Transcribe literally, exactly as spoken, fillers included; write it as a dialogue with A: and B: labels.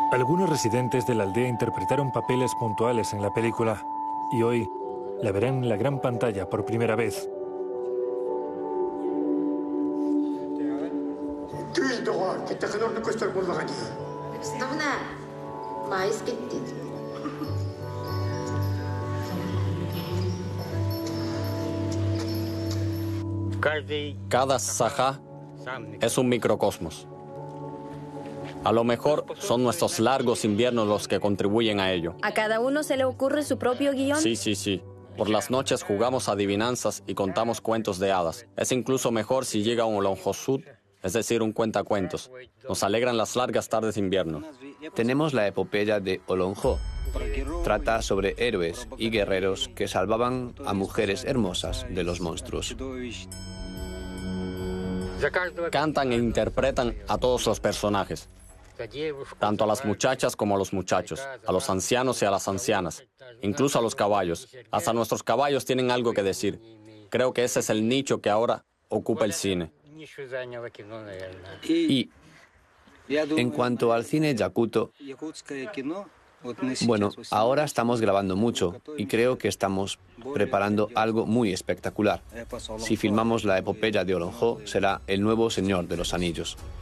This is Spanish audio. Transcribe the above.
A: Algunos residentes de la aldea interpretaron papeles puntuales en la película y hoy la verán en la gran pantalla por primera vez.
B: Cada sajá es un microcosmos. A lo mejor son nuestros largos inviernos los que contribuyen a ello.
C: ¿A cada uno se le ocurre su propio guión?
B: Sí, sí, sí. Por las noches jugamos adivinanzas y contamos cuentos de hadas. Es incluso mejor si llega un Olonjosud, es decir, un cuentacuentos. Nos alegran las largas tardes de invierno.
D: Tenemos la epopeya de Olonjo. Trata sobre héroes y guerreros que salvaban a mujeres hermosas de los monstruos.
B: Cantan e interpretan a todos los personajes, tanto a las muchachas como a los muchachos, a los ancianos y a las ancianas, incluso a los caballos. Hasta nuestros caballos tienen algo que decir. Creo que ese es el nicho que ahora ocupa el cine.
D: Y en cuanto al cine yakuto, bueno, ahora estamos grabando mucho y creo que estamos preparando algo muy espectacular. Si filmamos la epopeya de Olonjo, será El nuevo Señor de los Anillos.